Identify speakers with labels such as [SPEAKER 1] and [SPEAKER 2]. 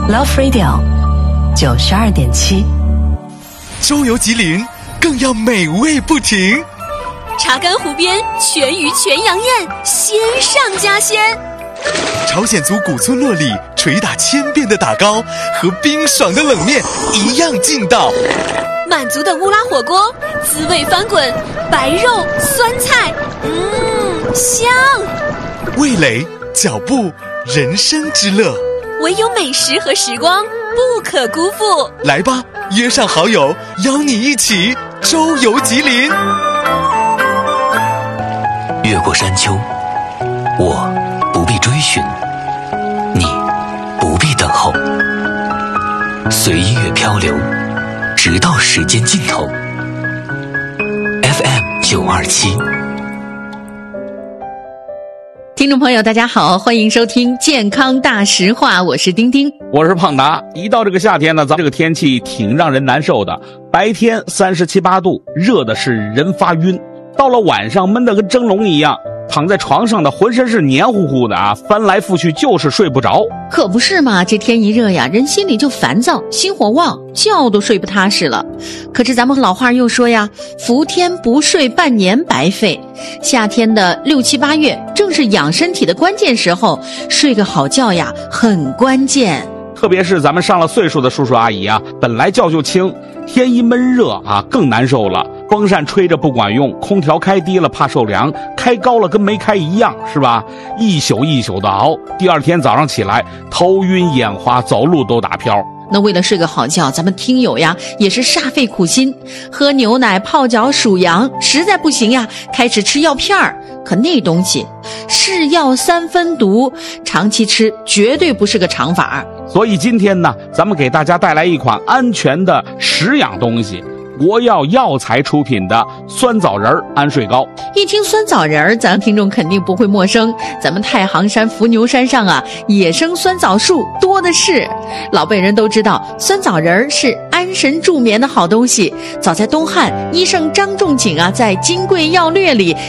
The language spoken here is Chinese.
[SPEAKER 1] Love Radio 92.7，
[SPEAKER 2] 周游吉林，更要美味不停。
[SPEAKER 3] 查干湖边全鱼全羊宴，鲜上加鲜。
[SPEAKER 2] 朝鲜族古村落里捶打千遍的打糕和冰爽的冷面一样劲道。
[SPEAKER 3] 满族的乌拉火锅，滋味翻滚，白肉酸菜，香。
[SPEAKER 2] 味蕾、脚步，人生之乐，
[SPEAKER 3] 唯有美食和时光不可辜负。
[SPEAKER 2] 来吧，约上好友，邀你一起周游吉林。
[SPEAKER 4] 越过山丘，我不必追寻，你不必等候，随音乐漂流，直到时间尽头。FM 927。
[SPEAKER 5] 听众朋友大家好，欢迎收听健康大实话，我是丁丁，
[SPEAKER 6] 我是胖达。一到这个夏天呢，咱这个天气挺让人难受的，白天37、8度，热的是人发晕，到了晚上闷得跟蒸笼一样，躺在床上的浑身是黏糊糊的啊，翻来覆去就是睡不着。
[SPEAKER 5] 可不是嘛，这天一热呀，人心里就烦躁，心火旺，觉都睡不踏实了。可是咱们老话又说呀，伏天不睡半年白费。夏天的6、7、8月正是养身体的关键时候，睡个好觉呀很关键。
[SPEAKER 6] 特别是咱们上了岁数的叔叔阿姨啊，本来觉就轻，天一闷热啊更难受了。风扇吹着不管用，空调开低了怕受凉，开高了跟没开一样，是吧？一宿一宿的熬，第二天早上起来头晕眼花，走路都打飘。
[SPEAKER 5] 那为了睡个好觉，咱们听友呀也是煞费苦心，喝牛奶、泡脚、数羊，实在不行呀，开始吃药片儿。可那东西是药3分毒，长期吃绝对不是个长法。
[SPEAKER 6] 所以今天呢，咱们给大家带来一款安全的食养东西，国药药材出品的酸枣仁安睡膏。
[SPEAKER 5] 一听酸枣仁，咱听众肯定不会陌生。咱们太行山伏牛山上啊，野生酸枣树多的是。老辈人都知道，酸枣仁是安神助眠的好东西。早在东汉，医圣张仲景啊，在《金匮要略》里